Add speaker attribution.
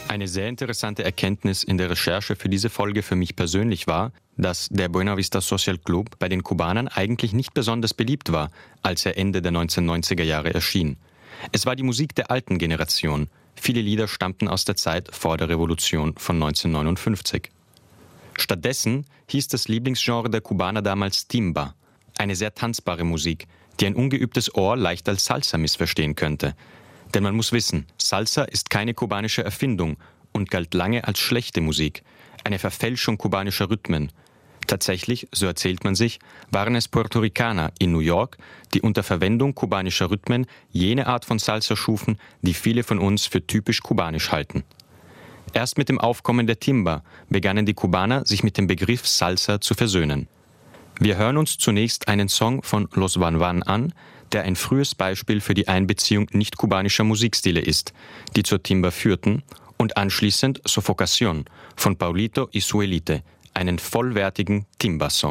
Speaker 1: Eine sehr interessante Erkenntnis in der Recherche für diese Folge für mich persönlich war, dass der Buena Vista Social Club bei den Kubanern eigentlich nicht besonders beliebt war, als er Ende der 1990er Jahre erschien. Es war die Musik der alten Generation. Viele Lieder stammten aus der Zeit vor der Revolution von 1959. Stattdessen hieß das Lieblingsgenre der Kubaner damals Timba, eine sehr tanzbare Musik, die ein ungeübtes Ohr leicht als Salsa missverstehen könnte. Denn man muss wissen, Salsa ist keine kubanische Erfindung und galt lange als schlechte Musik, eine Verfälschung kubanischer Rhythmen. Tatsächlich, so erzählt man sich, waren es Puerto Ricaner in New York, die unter Verwendung kubanischer Rhythmen jene Art von Salsa schufen, die viele von uns für typisch kubanisch halten. Erst mit dem Aufkommen der Timba begannen die Kubaner, sich mit dem Begriff Salsa zu versöhnen. Wir hören uns zunächst einen Song von Los Van Van an, der ein frühes Beispiel für die Einbeziehung nicht-kubanischer Musikstile ist, die zur Timba führten, und anschließend Sofocación von Paulito y su Elite, einen vollwertigen Timba-Song.